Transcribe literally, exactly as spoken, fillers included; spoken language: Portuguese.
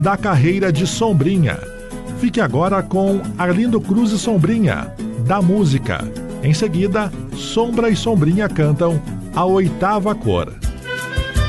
da carreira de Sombrinha. Fique agora com Arlindo Cruz e Sombrinha, da música. Em seguida, Sombra e Sombrinha cantam A Oitava Cor.